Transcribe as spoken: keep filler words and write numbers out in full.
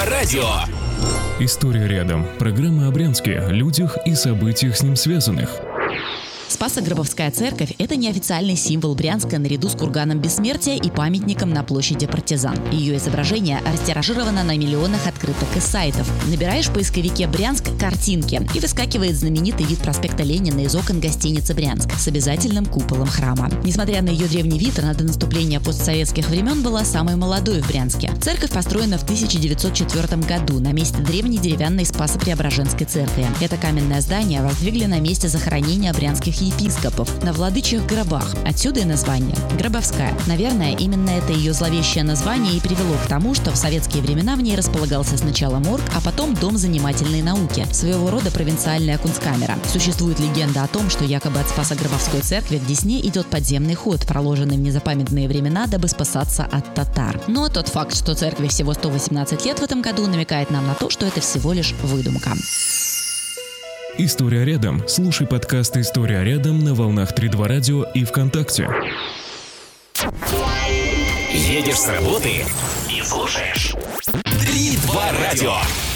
два радио. История рядом. Программа о Брянске, людях и событиях с ним связанных. Спасо-Гробовская церковь – это неофициальный символ Брянска наряду с курганом Бессмертия и памятником на площади Партизан. Ее изображение растиражировано на миллионах открыток и сайтов. Набираешь в поисковике «Брянск» картинки, и выскакивает знаменитый вид проспекта Ленина из окон гостиницы «Брянск» с обязательным куполом храма. Несмотря на ее древний вид, она до наступления постсоветских времен была самой молодой в Брянске. Церковь построена в тысяча девятьсот четвёртом году на месте древней деревянной Спасо-Преображенской церкви. Это каменное здание воздвигли на месте захоронения брянских епископов на владычьих гробах. Отсюда и название – Гробовская. Наверное, именно это ее зловещее название и привело к тому, что в советские времена в ней располагался сначала морг, а потом дом занимательной науки, своего рода провинциальная кунсткамера. Существует легенда о том, что якобы от Спасо-Гробовской церкви к Десне идет подземный ход, проложенный в незапамятные времена, дабы спасаться от татар. Но тот факт, что церкви всего сто восемнадцать лет в этом году, намекает нам на то, что это всего лишь выдумка. История рядом. Слушай подкасты «История рядом» на волнах три два радио и ВКонтакте. Едешь с работы и слушаешь три два радио.